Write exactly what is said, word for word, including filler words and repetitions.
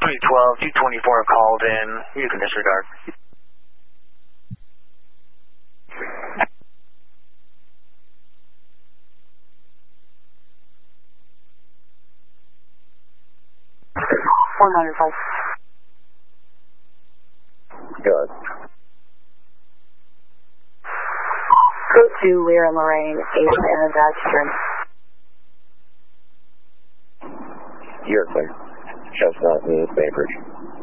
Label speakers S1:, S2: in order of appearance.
S1: three twelve, two twenty-four called in. You can disregard.
S2: one hundred five.
S3: Good.
S2: Go to Lear and Lorraine, eight and Dodge.
S3: You're clear. Chestnut and Bainbridge.